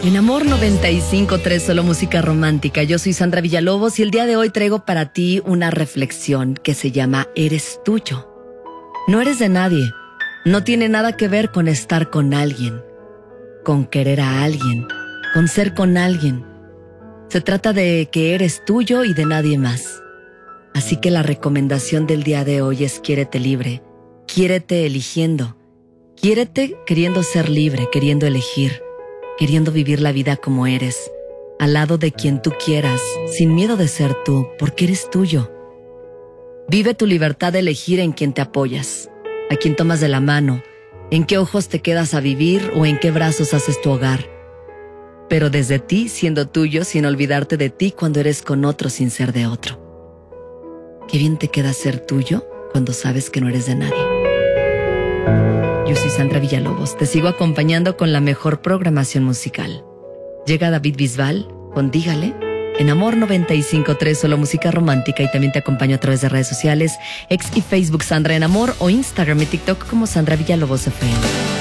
En Amor 95.3, solo música romántica. Yo soy Sandra Villalobos y el día de hoy traigo para ti una reflexión que se llama Eres tuyo. No eres de nadie. No tiene nada que ver con estar con alguien, con querer a alguien, con ser con alguien. Se trata de que eres tuyo y de nadie más. Así que la recomendación del día de hoy es quiérete libre, quiérete eligiendo, quiérete queriendo ser libre, queriendo elegir, queriendo vivir la vida como eres, al lado de quien tú quieras, sin miedo de ser tú, porque eres tuyo. Vive tu libertad de elegir en quién te apoyas, a quién tomas de la mano, en qué ojos te quedas a vivir o en qué brazos haces tu hogar. Pero desde ti, siendo tuyo, sin olvidarte de ti cuando eres con otro sin ser de otro. Qué bien te queda ser tuyo cuando sabes que no eres de nadie. Yo soy Sandra Villalobos, te sigo acompañando con la mejor programación musical. Llega David Bisbal con Dígale, en Amor 95.3, solo música romántica, y también te acompaño a través de redes sociales, X y Facebook Sandra en Amor, o Instagram y TikTok como Sandra Villalobos FM.